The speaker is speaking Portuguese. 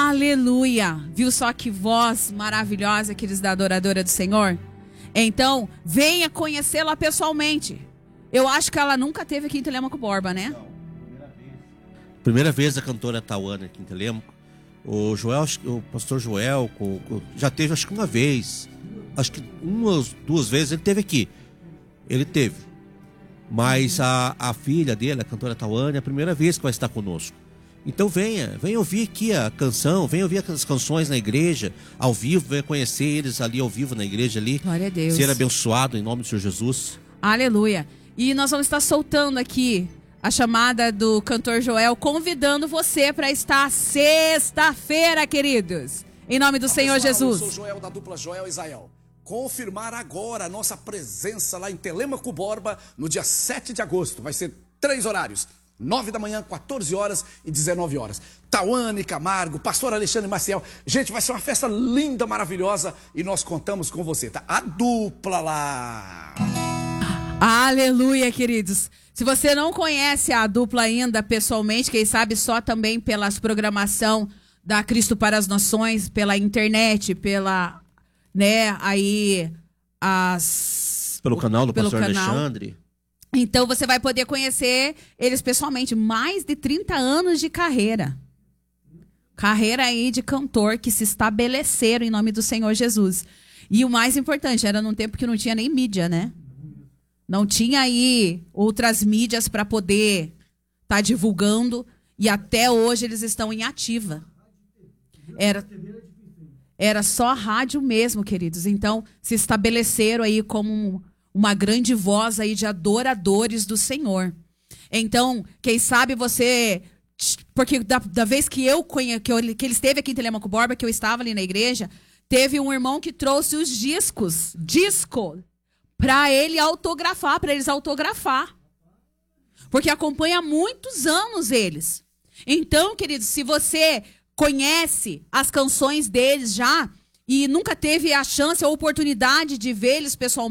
Aleluia! Viu só que voz maravilhosa, queridos, da adoradora do Senhor? Então, venha conhecê-la pessoalmente. Eu acho que ela nunca teve aqui em Telêmaco Borba, né? Não, primeira vez a cantora Tauane aqui em Telêmaco. O Joel, o pastor Joel, já teve acho que uma vez. Acho que umas, duas vezes ele teve aqui. Ele teve. Mas a filha dele, a cantora Tauane, é a primeira vez que vai estar conosco. Então venha ouvir aqui a canção, venha ouvir as canções na igreja, ao vivo, venha conhecer eles ali ao vivo na igreja ali. Glória a Deus. Ser abençoado em nome do Senhor Jesus. Aleluia. E nós vamos estar soltando aqui a chamada do cantor Joel, convidando você para estar sexta-feira, queridos. Em nome do Senhor Jesus. Eu sou Joel, da dupla Joel e Israel. Confirmar agora a nossa presença lá em Telêmaco Borba no dia 7 de agosto. Vai ser 3 horários. 9 da manhã, 14 horas e 19 horas. Tauane Camargo, pastor Alexandre Maciel. Gente, vai ser uma festa linda, maravilhosa e nós contamos com você, tá? A dupla lá. Aleluia, queridos. Se você não conhece a dupla ainda pessoalmente, quem sabe só também pelas programação da Cristo para as Nações, pela internet, pela, né, aí pelo canal do pastor canal. Alexandre. Então você vai poder conhecer eles pessoalmente. Mais de 30 anos de carreira. Carreira aí de cantor que se estabeleceram em nome do Senhor Jesus. E o mais importante, era num tempo que não tinha nem mídia, né? Não tinha aí outras mídias para poder estar divulgando. E até hoje eles estão em ativa. Era só rádio mesmo, queridos. Então se estabeleceram aí como uma grande voz aí de adoradores do Senhor. Então, quem sabe você... Porque da vez que que ele esteve aqui em Telêmaco Borba, que eu estava ali na igreja, teve um irmão que trouxe os disco, para eles autografar. Porque acompanha há muitos anos eles. Então, queridos, se você conhece as canções deles já e nunca teve a chance, a oportunidade de vê-los pessoalmente,